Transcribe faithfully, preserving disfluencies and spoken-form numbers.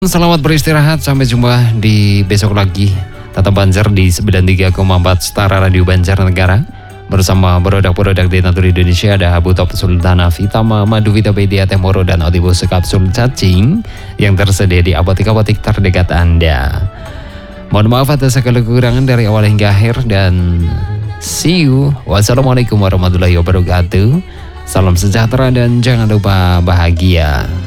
Selamat beristirahat, sampai jumpa di besok lagi. Tetap Banjar di sembilan puluh tiga koma empat Setara Radio Banjarnegara. Bersama produk-produk Denatur Indonesia ada Habu Top Sultana Vitama, Madu Vitapedia, Temoro, dan Odibus Kapsul Cacing yang tersedia di apotek-apotek terdekat Anda. Mohon maaf atas segala kekurangan dari awal hingga akhir dan see you. Wassalamualaikum warahmatullahi wabarakatuh. Salam sejahtera dan jangan lupa bahagia.